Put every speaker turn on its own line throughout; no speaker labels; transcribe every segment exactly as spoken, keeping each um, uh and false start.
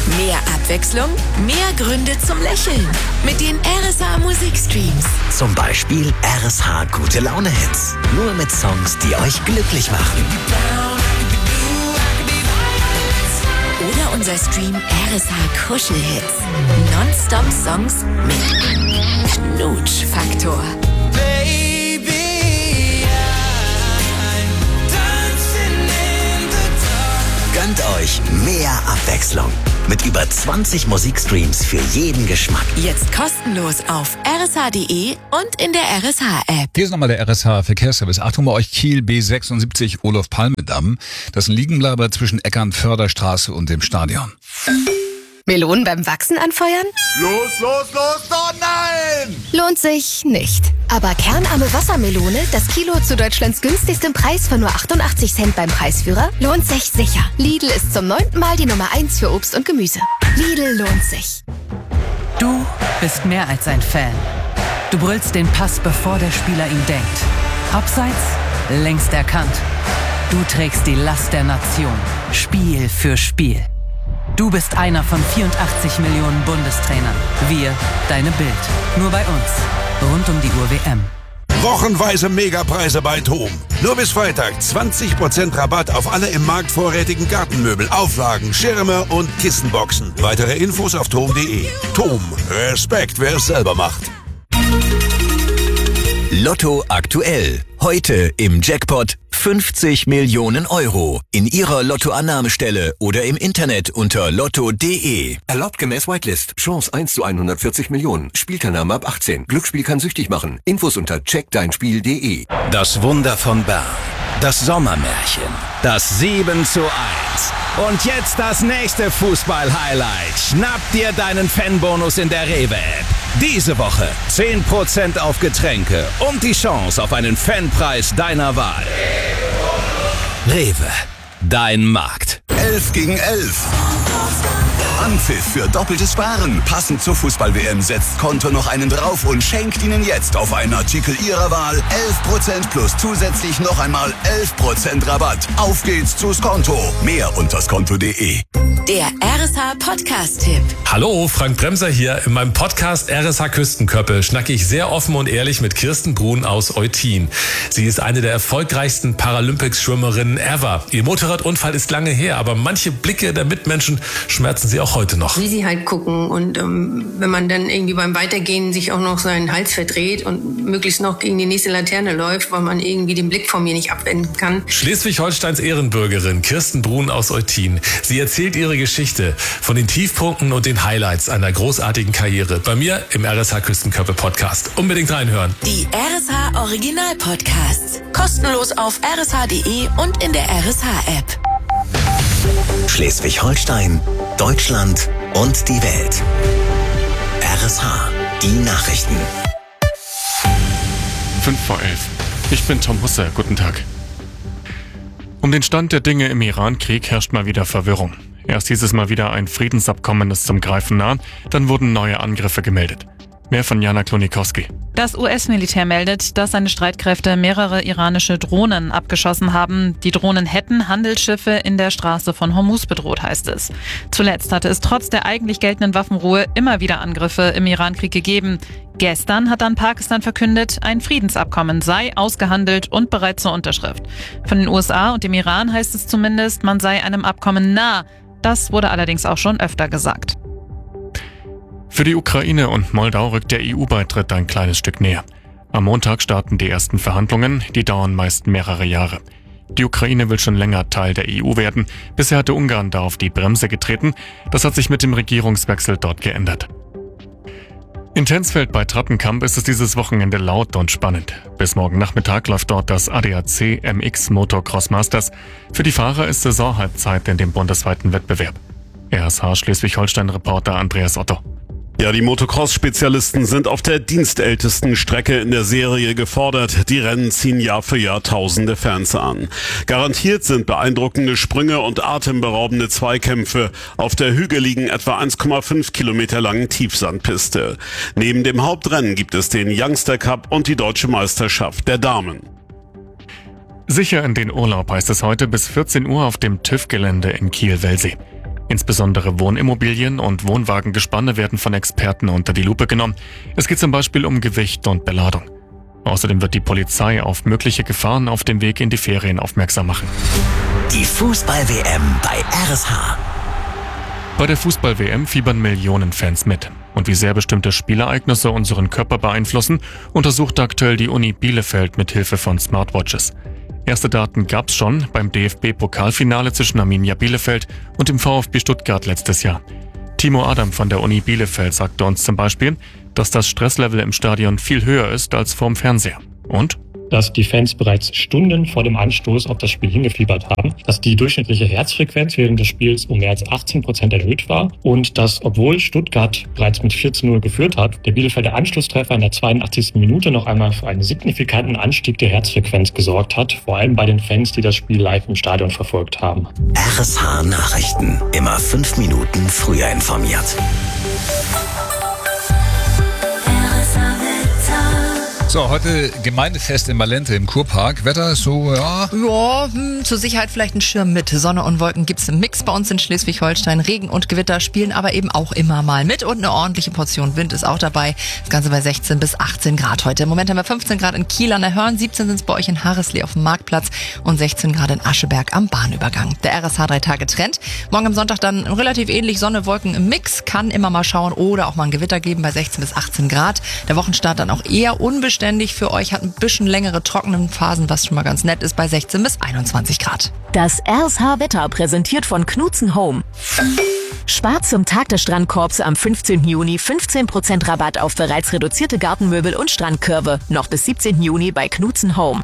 Mehr Abwechslung, mehr Gründe zum Lächeln. Mit den R S H Musikstreams.
Zum Beispiel R S H Gute Laune Hits. Nur mit Songs, die euch glücklich machen.
Oder unser Stream R S H Kuschelhits. Non-Stop-Songs mit Knutschfaktor.
Gönnt euch mehr Abwechslung. Mit über zwanzig Musikstreams für jeden Geschmack.
Jetzt kostenlos auf r s h punkt d e und in der R S H-App.
Hier ist nochmal der R S H-Verkehrsservice. Achtung bei euch, Kiel B sechsundsiebzig Olof-Palme-Damm. Das ist ein Liegenbleiber zwischen Eckernförderstraße und dem Stadion.
Melonen beim Wachsen anfeuern?
Los, los, los, oh nein!
Lohnt sich nicht. Aber kernarme Wassermelone, das Kilo zu Deutschlands günstigstem Preis von nur achtundachtzig Cent beim Preisführer, lohnt sich sicher. Lidl ist zum neunten Mal die Nummer eins für Obst und Gemüse. Lidl lohnt sich.
Du bist mehr als ein Fan. Du brüllst den Pass, bevor der Spieler ihn denkt. Abseits, längst erkannt. Du trägst die Last der Nation. Spiel für Spiel. Du bist einer von vierundachtzig Millionen Bundestrainern. Wir, deine Bild. Nur bei uns. Rund um die Uhr W M.
Wochenweise Megapreise bei TOM. Nur bis Freitag zwanzig Prozent Rabatt auf alle im Markt vorrätigen Gartenmöbel, Auflagen, Schirme und Kissenboxen. Weitere Infos auf tom punkt d e. TOM. Respekt, wer es selber macht.
Lotto aktuell. Heute im Jackpot fünfzig Millionen Euro. In Ihrer Lottoannahmestelle oder im Internet unter lotto punkt d e.
Erlaubt gemäß Whitelist. Chance eins zu hundertvierzig Millionen. Spielteilnahme ab achtzehn. Glücksspiel kann süchtig machen. Infos unter check dein spiel punkt d e.
Das Wunder von Bern. Das Sommermärchen. Das sieben zu eins. Und jetzt das nächste Fußball-Highlight. Schnapp dir deinen Fanbonus in der Rewe-App. Diese Woche zehn Prozent auf Getränke und die Chance auf einen Fanpreis deiner Wahl. Rewe, dein Markt.
elf gegen elf. Anpfiff für doppeltes Sparen. Passend zur Fußball-W M setzt Konto noch einen drauf und schenkt Ihnen jetzt auf einen Artikel Ihrer Wahl elf Prozent plus zusätzlich noch einmal elf Prozent Rabatt. Auf geht's zu Skonto. Mehr unter skonto punkt d e.
Der R S H-Podcast-Tipp.
Hallo, Frank Bremser hier. In meinem Podcast R S H Küstenköppe schnacke ich sehr offen und ehrlich mit Kirsten Brun aus Eutin. Sie ist eine der erfolgreichsten Paralympics-Schwimmerinnen ever. Ihr Motorradunfall ist lange her, aber manche Blicke der Mitmenschen schmerzen sie auch heute noch.
Wie sie halt gucken und ähm, wenn man dann irgendwie beim Weitergehen sich auch noch seinen Hals verdreht und möglichst noch gegen die nächste Laterne läuft, weil man irgendwie den Blick von mir nicht abwenden kann.
Schleswig-Holsteins Ehrenbürgerin Kirsten Brun aus Eutin. Sie erzählt ihre Geschichte von den Tiefpunkten und den Highlights einer großartigen Karriere. Bei mir im R S H Küstenköppe Podcast. Unbedingt reinhören.
Die R S H Original Podcasts. Kostenlos auf r s h punkt d e und in der R S H-App.
Schleswig-Holstein, Deutschland und die Welt. R S H, die Nachrichten.
fünf vor elf. Ich bin Tom Husse. Guten Tag. Um den Stand der Dinge im Iran-Krieg herrscht mal wieder Verwirrung. Erst hieß es mal wieder, ein Friedensabkommen ist zum Greifen nah, dann wurden neue Angriffe gemeldet. Mehr von Jana Klonikowski.
Das U S-Militär meldet, dass seine Streitkräfte mehrere iranische Drohnen abgeschossen haben. Die Drohnen hätten Handelsschiffe in der Straße von Hormuz bedroht, heißt es. Zuletzt hatte es trotz der eigentlich geltenden Waffenruhe immer wieder Angriffe im Iran-Krieg gegeben. Gestern hat dann Pakistan verkündet, ein Friedensabkommen sei ausgehandelt und bereit zur Unterschrift. Von den U S A und dem Iran heißt es zumindest, man sei einem Abkommen nah. Das wurde allerdings auch schon öfter gesagt.
Für die Ukraine und Moldau rückt der E U-Beitritt ein kleines Stück näher. Am Montag starten die ersten Verhandlungen, die dauern meist mehrere Jahre. Die Ukraine will schon länger Teil der E U werden. Bisher hatte Ungarn da auf die Bremse getreten. Das hat sich mit dem Regierungswechsel dort geändert. In Tensfeld bei Trattenkamp ist es dieses Wochenende laut und spannend. Bis morgen Nachmittag läuft dort das A D A C M X Motocross Masters. Für die Fahrer ist Saisonhalbzeit in dem bundesweiten Wettbewerb. R S H Schleswig-Holstein-Reporter Andreas Otto.
Ja, die Motocross-Spezialisten sind auf der dienstältesten Strecke in der Serie gefordert. Die Rennen ziehen Jahr für Jahr tausende Fans an. Garantiert sind beeindruckende Sprünge und atemberaubende Zweikämpfe auf der hügeligen, etwa eins Komma fünf Kilometer langen Tiefsandpiste. Neben dem Hauptrennen gibt es den Youngster Cup und die Deutsche Meisterschaft der Damen.
Sicher in den Urlaub heißt es heute bis vierzehn Uhr auf dem TÜV-Gelände in Kiel-Wellsee. Insbesondere Wohnimmobilien und Wohnwagengespanne werden von Experten unter die Lupe genommen. Es geht zum Beispiel um Gewicht und Beladung. Außerdem wird die Polizei auf mögliche Gefahren auf dem Weg in die Ferien aufmerksam machen.
Die Fußball-W M bei R S H.
Bei der Fußball-W M fiebern Millionen Fans mit. Und wie sehr bestimmte Spielereignisse unseren Körper beeinflussen, untersucht aktuell die Uni Bielefeld mit Hilfe von Smartwatches. Erste Daten gab's schon beim D F B-Pokalfinale zwischen Arminia Bielefeld und dem VfB Stuttgart letztes Jahr. Timo Adam von der Uni Bielefeld sagte uns zum Beispiel, dass das Stresslevel im Stadion viel höher ist als vorm Fernseher. Und?
Dass die Fans bereits Stunden vor dem Anstoß auf das Spiel hingefiebert haben, dass die durchschnittliche Herzfrequenz während des Spiels um mehr als achtzehn Prozent erhöht war und dass, obwohl Stuttgart bereits mit vier zu null geführt hat, der Bielefelder Anschlusstreffer in der zweiundachtzigsten Minute noch einmal für einen signifikanten Anstieg der Herzfrequenz gesorgt hat, vor allem bei den Fans, die das Spiel live im Stadion verfolgt haben.
R S H Nachrichten, immer fünf Minuten früher informiert.
So, heute Gemeindefest in Malente im Kurpark. Wetter ist so, ja...
Ja, hm, zur Sicherheit vielleicht ein Schirm mit. Sonne und Wolken gibt's im Mix bei uns in Schleswig-Holstein. Regen und Gewitter spielen aber eben auch immer mal mit. Und eine ordentliche Portion Wind ist auch dabei. Das Ganze bei sechzehn bis achtzehn Grad heute. Im Moment haben wir fünfzehn Grad in Kiel an der Hörn, siebzehn sind es bei euch in Harrislee auf dem Marktplatz und sechzehn Grad in Ascheberg am Bahnübergang. Der R S H drei Tage Trend. Morgen am Sonntag dann relativ ähnlich, Sonne, Wolken im Mix. Kann immer mal schauen oder auch mal ein Gewitter geben bei sechzehn bis achtzehn Grad. Der Wochenstart dann auch eher unbeständig. Für euch hat ein bisschen längere trockenen Phasen, was schon mal ganz nett ist, bei sechzehn bis einundzwanzig Grad.
Das R S H-Wetter präsentiert von Knutzen Home. Spart zum Tag des Strandkorbs am fünfzehnten Juni fünfzehn Prozent Rabatt auf bereits reduzierte Gartenmöbel und Strandkörbe. Noch bis siebzehnten Juni bei Knutzen Home.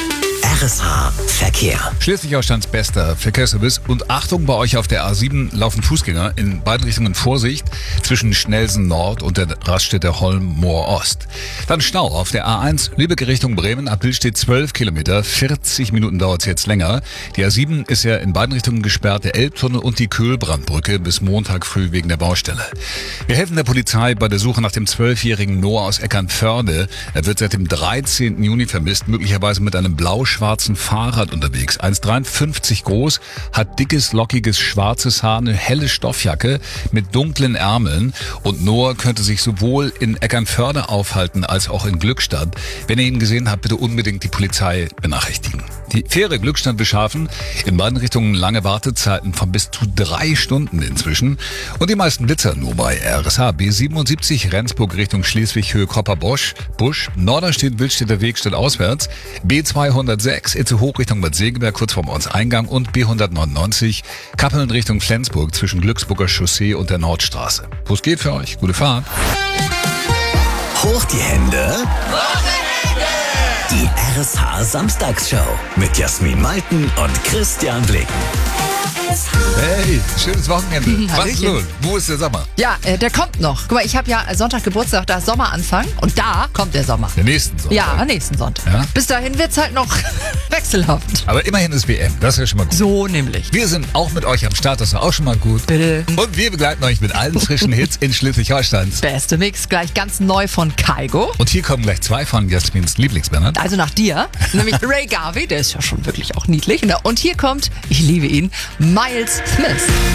R S H Verkehr.
Schleswig-Holsteins bester Verkehrsservice. Und Achtung, bei euch auf der A sieben laufen Fußgänger in beiden Richtungen Vorsicht zwischen Schnelsen Nord und der Raststätte Holm-Moor Ost. Dann Stau auf der A eins, Lübeck Richtung Bremen. Ab Billstedt zwölf Kilometer, vierzig Minuten dauert es jetzt länger. Die A sieben ist ja in beiden Richtungen gesperrt, der Elbtunnel und die Köhlbrandbrücke bis Montag früh wegen der Baustelle. Wir helfen der Polizei bei der Suche nach dem zwölfjährigen Noah aus Eckernförde. Er wird seit dem dreizehnten Juni vermisst, möglicherweise mit einem blau-schwarzen Fahrrad unterwegs. eins Komma dreiundfünfzig groß, hat dickes, lockiges, schwarzes Haar, eine helle Stoffjacke mit dunklen Ärmeln und Noah könnte sich sowohl in Eckernförde aufhalten als auch in Glückstadt. Wenn ihr ihn gesehen habt, bitte unbedingt die Polizei benachrichtigen. Die Fähre Glückstadt Beschafen, in beiden Richtungen lange Wartezeiten von bis zu drei Stunden inzwischen und die meisten Blitzer nur bei R S H. B siebenundsiebzig Rendsburg Richtung Schleswig Höhe Kopper-Bosch, Busch, Norderstedt Wildstädter Weg statt auswärts, B zweihundertsechs Itze hoch Richtung Bad Segeberg kurz vorm Ortseingang und B hundertneunundneunzig Kappeln Richtung Flensburg zwischen Glücksburger Chaussee und der Nordstraße. Bus geht für euch, gute Fahrt.
Hoch die Hände. Die R S H Samstagsshow mit Jasmin Malten und Christian Blicken.
Hey, schönes Wochenende. Was ist los? Wo ist der Sommer?
Ja, äh, der kommt noch. Guck mal, ich habe ja Sonntag Geburtstag, da ist Sommeranfang und da kommt der Sommer.
Der nächsten Sonntag?
Ja, nächsten Sonntag. Ja? Bis dahin wird's halt noch wechselhaft.
Aber immerhin ist W M, das ist ja schon mal gut.
So nämlich.
Wir sind auch mit euch am Start, das ist auch schon mal gut.
Bitte.
Und wir begleiten euch mit allen frischen Hits in Schleswig-Holsteins.
Beste Mix, gleich ganz neu von Kygo.
Und hier kommen gleich zwei von Jasmins Lieblingsmännern.
Also nach dir, nämlich Ray Garvey, der ist ja schon wirklich auch niedlich. Und hier kommt, ich liebe ihn, Miles Smith.